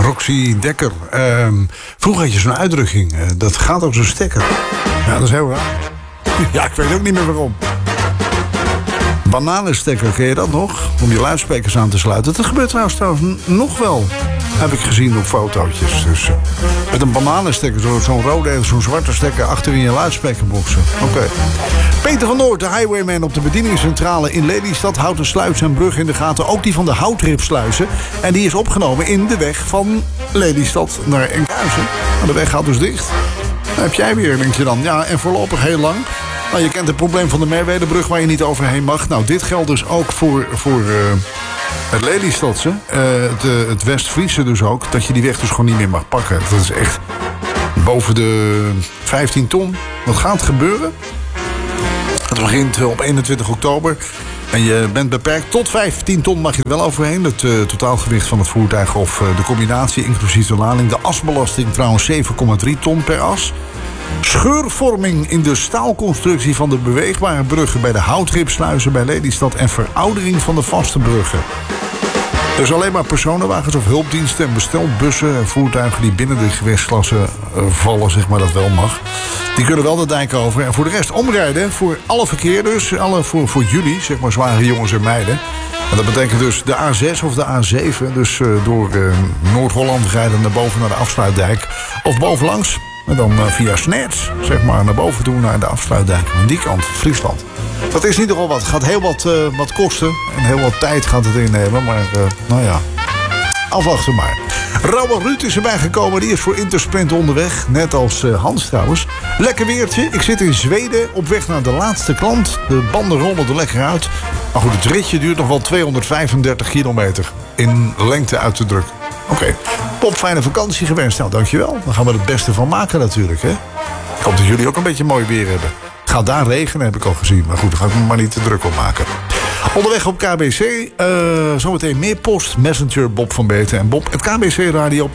Roxy Dekker. Vroeger had je zo'n uitdrukking. Dat gaat op zo'n stekker. Ja, dat is heel raar. Ja, ik weet ook niet meer waarom. Bananenstekker, ken je dat nog? Om je luidsprekers aan te sluiten. Dat gebeurt trouwens nog wel. Heb ik gezien op fotootjes. Dus met een bananenstekker, zo'n rode en zo'n zwarte stekker achterin je luidsprekerboxen. Oké. Peter van Noort, de highwayman op de bedieningscentrale in Lelystad, houdt een sluis en brug in de gaten. Ook die van de Houtripsluizen. En die is opgenomen in de weg van Lelystad naar Enkhuizen. Maar de weg gaat dus dicht. Dan heb jij weer, denk je dan. Ja, en voorlopig heel lang. Nou, je kent het probleem van de Merwedebrug waar je niet overheen mag. Nou, dit geldt dus ook voor het Lelystadse. Het West-Friese dus ook. Dat je die weg dus gewoon niet meer mag pakken. Dat is echt boven de 15 ton. Wat gaat gebeuren? Het begint op 21 oktober. En je bent beperkt. Tot 15 ton mag je er wel overheen. Het totaalgewicht van het voertuig of de combinatie inclusief de lading. De asbelasting trouwens 7,3 ton per as. Scheurvorming in de staalconstructie van de beweegbare bruggen bij de Houtripsluizen bij Lelystad en veroudering van de vaste bruggen. Dus alleen maar personenwagens of hulpdiensten en bestelbussen en voertuigen die binnen de gewichtsklasse vallen, zeg maar, dat wel mag. Die kunnen wel de dijk over. En voor de rest omrijden voor alle verkeerders, voor jullie, zeg maar, zware jongens en meiden. En dat betekent dus de A6 of de A7, dus door Noord-Holland rijden naar boven naar de afsluitdijk of bovenlangs. En dan via Snerts, zeg maar, naar boven toe naar de afsluitdijk. Aan die kant, Friesland. Dat is niet nogal wat. Het gaat heel wat kosten. En heel wat tijd gaat het innemen. Maar, nou ja, afwachten maar. Rauwe Ruud is erbij gekomen. Die is voor Intersprint onderweg. Net als Hans trouwens. Lekker weertje. Ik zit in Zweden op weg naar de laatste klant. De banden rollen er lekker uit. Maar goed, het ritje duurt nog wel 235 kilometer. In lengte uit te drukken. Oké. Pop, fijne vakantie gewenst. Nou, dankjewel. Dan gaan we er het beste van maken natuurlijk, hè. Ik hoop dat jullie ook een beetje mooi weer hebben. Het gaat daar regenen, heb ik al gezien. Maar goed, daar ga ik me maar niet te druk op maken. Onderweg op KBC. Zometeen meer post. Messenger, Bob van Beten en Bob. Het KBC Radio.